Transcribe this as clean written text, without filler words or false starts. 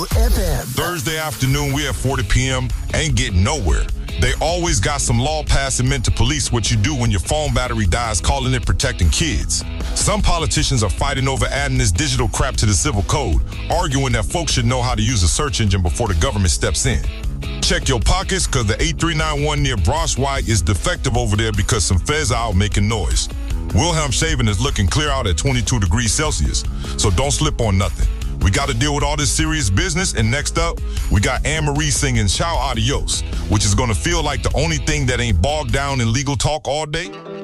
FM. Thursday afternoon, we at 40 p.m. Ain't getting nowhere. They always got some law passing meant to police what you do when your phone battery dies, calling it protecting kids. Some politicians are fighting over adding this digital crap to the civil code, arguing that folks should know how to use a search engine before the government steps in. Check your pockets, because the 8391 near Brosh White is defective over there because some feds are out making noise. Wilhelmshaven is looking clear out at 22 degrees Celsius, so don't slip on nothing. We got to deal with all this serious business, and next up, we got Anne-Marie singing Ciao Adios, which is going to feel like the only thing that ain't bogged down in legal talk all day.